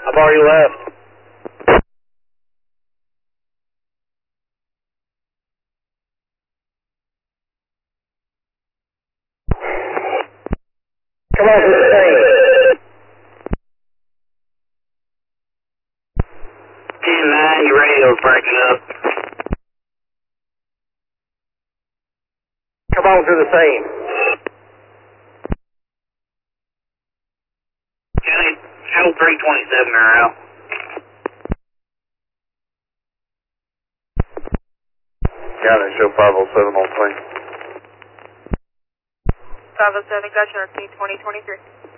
I've already left. Come on to the same. 10-9, your radio's breaking up. Come on to the same. Channel 327 are out. Got it, show 507 on plane. 507, got your RT 2023.